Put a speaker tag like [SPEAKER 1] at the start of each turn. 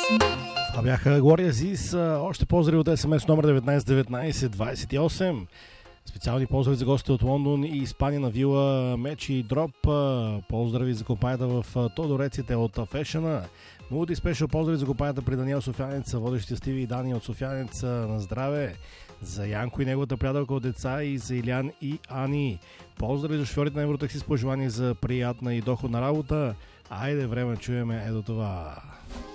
[SPEAKER 1] Това бяха Глория Зис. Още поздрави от СМС номер 191928. Специални поздрави за гостите от Лондон и Испания на вила Мечи Дроп. Поздрави за компанията в Тодореците от Фешена. Мулти спешъл поздрави за компанията при Даниел Софиянец, водещите Стиви и Дани от Софиянец на здраве. За Янко и неговата приятелка от деца и за Илян и Ани. Поздрави за шофьорите на Евротакси с пожелание за приятна и доходна работа. Айде, време чуеме ето това.